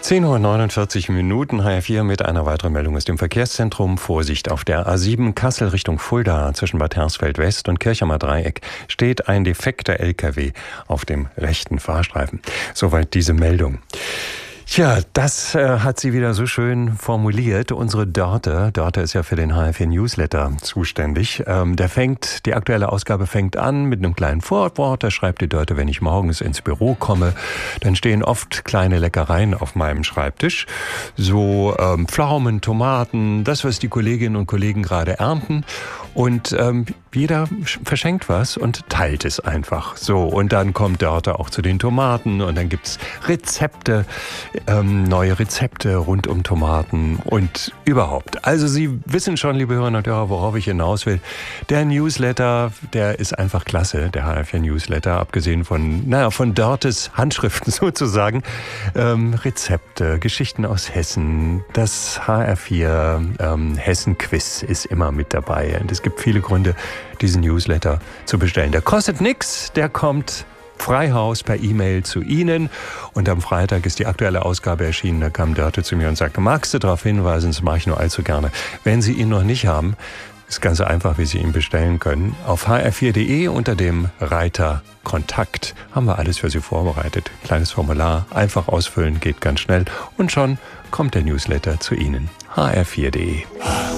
10:49 Uhr, HR4 mit einer weiteren Meldung aus dem Verkehrszentrum. Vorsicht, auf der A7 Kassel Richtung Fulda zwischen Bad Hersfeld West und Kirchheimer Dreieck steht ein defekter LKW auf dem rechten Fahrstreifen. Soweit diese Meldung. Tja, das hat sie wieder so schön formuliert. Unsere Dörte ist ja für den HR4 Newsletter zuständig. Die aktuelle Ausgabe fängt an mit einem kleinen Vorwort. Da schreibt die Dörte, wenn ich morgens ins Büro komme, dann stehen oft kleine Leckereien auf meinem Schreibtisch. So Pflaumen, Tomaten, das, was die Kolleginnen und Kollegen gerade ernten. Und jeder verschenkt was und teilt es einfach. So, und dann kommt Dörte auch zu den Tomaten und dann gibt's Rezepte, neue Rezepte rund um Tomaten und überhaupt. Also Sie wissen schon, liebe Hörerinnen und Hörer, worauf ich hinaus will. Der Newsletter, der ist einfach klasse, der HR4 Newsletter, abgesehen von Dörtes Handschriften sozusagen. Rezepte, Geschichten aus Hessen, das HR4 Hessen-Quiz ist immer mit dabei. Und es gibt viele Gründe, diesen Newsletter zu bestellen. Der kostet nichts, der kommt Freihaus per E-Mail zu Ihnen. Und am Freitag ist die aktuelle Ausgabe erschienen. Da kam Dörte zu mir und sagte, magst du darauf hinweisen, das mache ich nur allzu gerne. Wenn Sie ihn noch nicht haben, ist ganz einfach, wie Sie ihn bestellen können. Auf hr4.de unter dem Reiter Kontakt haben wir alles für Sie vorbereitet. Kleines Formular, einfach ausfüllen, geht ganz schnell. Und schon kommt der Newsletter zu Ihnen. hr4.de